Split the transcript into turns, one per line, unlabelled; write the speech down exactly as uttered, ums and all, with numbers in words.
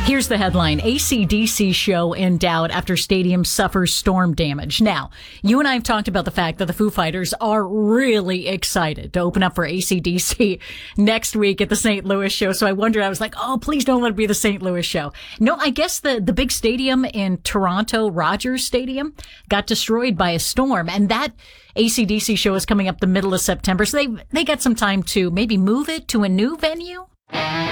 Here's the headline. A C D C show in doubt after stadium suffers storm damage. Now, you and I have talked about the fact that the Foo Fighters are really excited to open up for A C D C next week at the Saint Louis show. So I wondered, I was like, oh, please don't let it be the Saint Louis show. No, I guess the, the big stadium in Toronto, Rogers Stadium, got destroyed by a storm. And that A C D C show is coming up the middle of September. So they, they got some time to maybe move it to a new venue.